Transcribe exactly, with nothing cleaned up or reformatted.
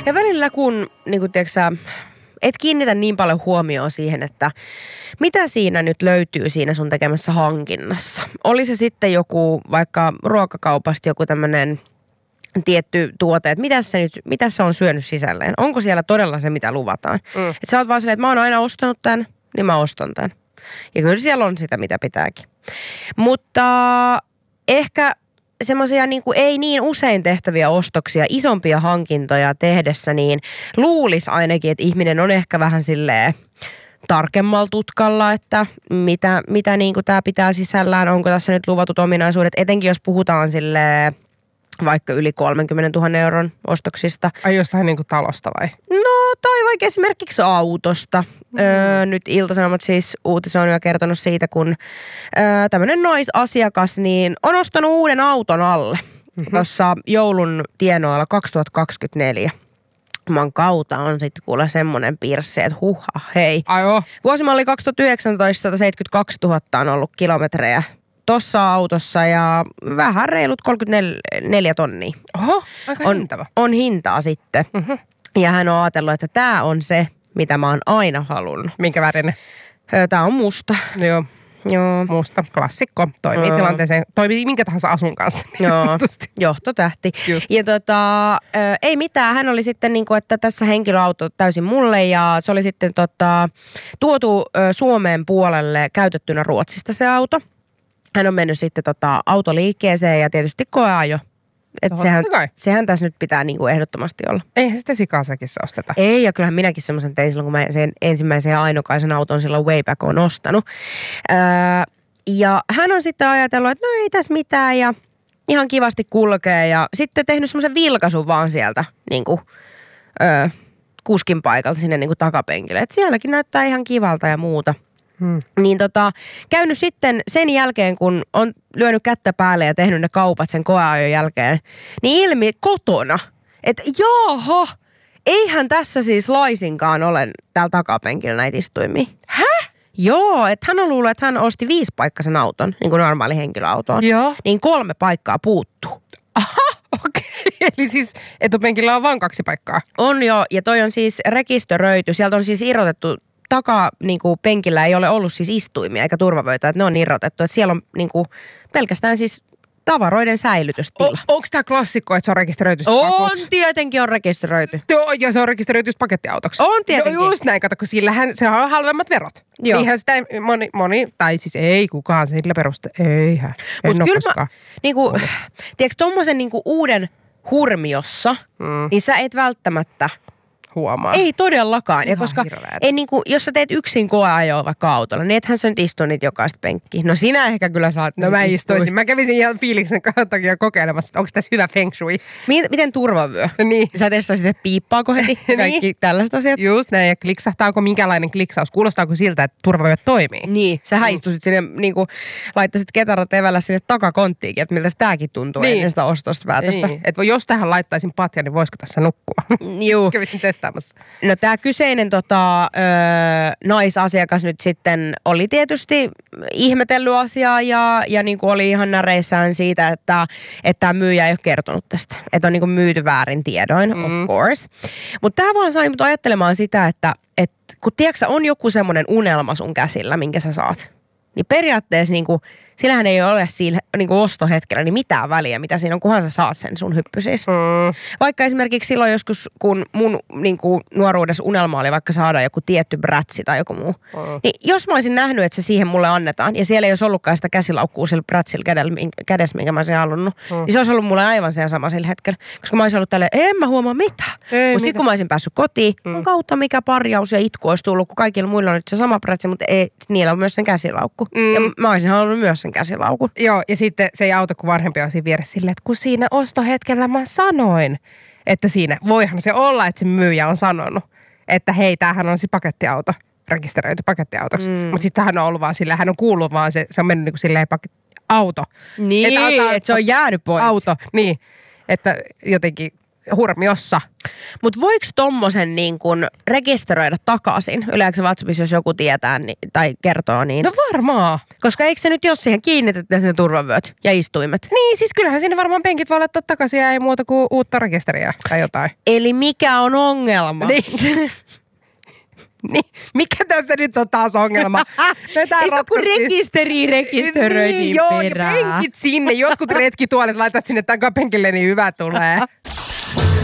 Ja välillä kun, niin kuin tiedätkö sä, et kiinnitä niin paljon huomioon siihen, että mitä siinä nyt löytyy siinä sun tekemässä hankinnassa. Oli se sitten joku vaikka ruokakaupasta joku tämmöinen tietty tuote, että mitä se, nyt, mitä se on syönyt sisälleen. Onko siellä todella se, mitä luvataan? Mm. Että sä oot vaan silleen, että mä oon aina ostanut tämän, niin mä ostan tämän. Ja kyllä siellä on sitä, mitä pitääkin. Mutta ehkä semmoisia niin kuin ei niin usein tehtäviä ostoksia, isompia hankintoja tehdessä, niin luulisi ainakin, että ihminen on ehkä vähän silleen tarkemmalla tutkalla, että mitä, mitä niin kuin tämä pitää sisällään, onko tässä nyt luvatut ominaisuudet, etenkin jos puhutaan silleen vaikka yli kolmekymmentätuhatta euron ostoksista. Ai jostain niin kuin talosta vai? No, tai vaikka esimerkiksi autosta. Mm. Öö, nyt Ilta-Sanomat siis uutisoinut ja kertonut siitä, kun öö, tämmöinen naisasiakas niin on ostanut uuden auton alle. Mm-hmm. Tuossa joulun tienoilla kaksituhattakaksikymmentäneljä. Man kautta on sitten kuule semmoinen pirssi, että huha, hei. Ai Vuosimalli kaksituhattayhdeksäntoista sata seitsemänkymmentäkaksituhatta on ollut kilometrejä tossa autossa ja vähän reilut kolmekymmentäneljä tonnia. Oho, aika on, hintava. On hintaa sitten. Mm-hmm. Ja hän on ajatellut, että tämä on se, mitä mä oon aina halunnut. Minkä värinen? Tämä on musta. Joo. Joo. Musta, klassikko. Toimii Joo. tilanteeseen, toimii minkä tahansa asun kanssa. Joo, johtotähti. Just. Ja tota, ei mitään, hän oli sitten niin kuin, että tässä henkilöauto täysin mulle ja se oli sitten tota, tuotu Suomeen puolelle käytettynä Ruotsista se auto. Hän on mennyt sitten tota autoliikkeeseen ja tietysti koeajo. Että sehän, sehän tässä nyt pitää niinku ehdottomasti olla. Eihän sitä sikasäkissä osteta. Ei, ja kyllähän minäkin semmoisen tein silloin, kun mä sen ensimmäisen ja ainokaisen auton silloin way back on ostanut. Öö, ja hän on sitten ajatellut, että no ei tässä mitään ja ihan kivasti kulkee. Ja sitten tehnyt semmoisen vilkaisun vaan sieltä niinku, öö, kuskin paikalta sinne niinku takapenkille. Että sielläkin näyttää ihan kivalta ja muuta. Hmm. Niin tota, käynyt sitten sen jälkeen, kun on lyönyt kättä päälle ja tehnyt ne kaupat sen koeajon jälkeen, niin ilmi kotona, että jaha, eihän tässä siis laisinkaan ole täällä takapenkillä näitä istuimia. Häh? Joo, että hän on luullut, että hän osti viisipaikkaisen auton, niin kuin normaali henkilöautoon. Joo. Niin kolme paikkaa puuttuu. Aha, okei. Okay. Eli siis etupenkillä on vain kaksi paikkaa. On jo, ja toi on siis rekisteröity. Sieltä on siis irrotettu taka niin kuin penkillä ei ole ollut siis istuimia eikä turvavöitä, että ne on irrotettu. Että siellä on niin kuin, pelkästään siis tavaroiden säilytystila. O, onko tämä klassikko, että se on rekisteröity On, pakoksi? tietenkin on rekisteröity. Joo, ja se on rekisteröity pakettiautoksi. On tietenkin. Joo, just näin, kato, kun sillähän se on halvemmat verot. Joo. Niinhän sitä moni, moni, tai siis ei kukaan sillä peruste, eihän. Mutta kyllä koskaan. Mä, niinku, tiedätkö, tommosen niinku uuden hurmiossa, mm. niin sä et välttämättä huomaa. Ei todellakaan. Ja koska ei niinku, jos sä teet yksin koeajoa vaikka autolla, niin ethän sä nyt istu niitä jokaista penkkiin. No sinä ehkä kyllä saat. No mä istuisin. Mä kävisin ihan fiiliksen takia kokeilemassa, että onko tässä hyvä feng shui. Miten, miten turvavyö? Niin. Sä testaisit, että piippaako heti kaikki niin. Tällaiset asiat? Just näin. Ja kliksahtaako minkälainen kliksaus? Kuulostaako siltä, että turvavyö toimii? Niin. Sähän mm. istuisit sinne, niinku, laittaisit ketarat evällä sinne takakonttiinkin, että miltä tääkin tuntuu niin. Ennen sitä ostosta päätöstä. Niin. Että jos tähän laittaisin patja, niin voisiko tässä nukkua? Juu. Kävisin testaamassa. No tämä kyseinen tota, ö, naisasiakas nyt sitten oli tietysti ihmetellyt asiaa ja, ja niin kuin oli ihan näreissään siitä, että tämä myyjä ei ole kertonut tästä. Että on niin kuin myyty väärin tiedoin, mm. of course. Mutta tämä vaan sai mut ajattelemaan sitä, että et, kun tiedätkö on joku semmoinen unelma sun käsillä, minkä sä saat, niin periaatteessa niin kuin, sillähän ei ole siinä niin kuin ostohetkellä niin mitään väliä, mitä siinä on, kunhan sä saat sen sun hyppy siis. Mm. Vaikka esimerkiksi silloin joskus, kun mun niin kuin nuoruudessa unelma oli vaikka saada joku tietty brätsi tai joku muu. Mm. Niin jos mä olisin nähnyt, että se siihen mulle annetaan, ja siellä ei olisi ollutkaan sitä käsilaukkua sillä brätsillä kädessä, minkä mä olisin halunnut, mm. niin se olisi ollut mulle aivan sen sama sillä hetkellä. Koska mä olisin ollut tälleen, en mä huomaa mitään. Mutta sitten kun mä olisin päässyt kotiin, mm. mun kautta mikä parjaus ja itku olisi tullut, kun kaikilla muilla on nyt se sama brätsi, mutta ei, niillä on myös sen käsilaukku. Mm. Ja mä olisin halunnut myös sen käsilaukun. Joo, ja sitten se ei auta, kun vanhempi on siinä vieressä silleen, että kun siinä ostohetkellä mä sanoin, että siinä, voihan se olla, että se myyjä on sanonut, että hei, tämähän on se pakettiauto, rekisteröity pakettiautoksi. Mm. Mutta sitten hän on ollut vaan silleen, hän on kuullut vaan, se, se on mennyt niin kuin silleen paketti, auto. Niin, että et se on jäänyt pois. Auto, niin. Että jotenkin hurmiossa. Mutta voiko tommosen niin kun rekisteröidä takaisin? Yleensä WhatsAppissa, jos joku tietää niin, tai kertoo niin. No varmaan. Koska eikö se nyt, jos siihen kiinnitetään sinne turvavyöt ja istuimet? Niin, siis kyllähän sinne varmaan penkit voi laittaa takaisin ja ei muuta kuin uutta rekisteriä tai jotain. Eli mikä on ongelma? Niin. Niin, mikä tässä nyt on taas ongelma? Ei se kun rekisteri rekisteröi niin, niin joo, perään. ja penkit sinne. Jotkut retkituolit laitat sinne takapenkille, niin hyvä tulee.